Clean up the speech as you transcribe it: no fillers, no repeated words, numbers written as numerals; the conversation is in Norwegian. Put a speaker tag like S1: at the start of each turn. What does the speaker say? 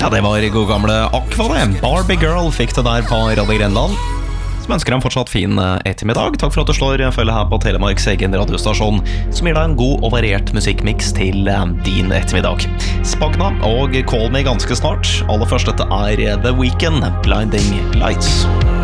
S1: Ja, det var god gamle Aqua det. Barbie Girl fikk det der på Radio Grenland. Som ønsker en fortsatt fin ettermiddag. Takk for at du slår følge her på Telemarks egen radiostasjon, som gir deg en god og variert musikkmix til din ettermiddag. Spagna og Call Me ganske snart. Aller først, dette er The Weeknd, Blinding Lights.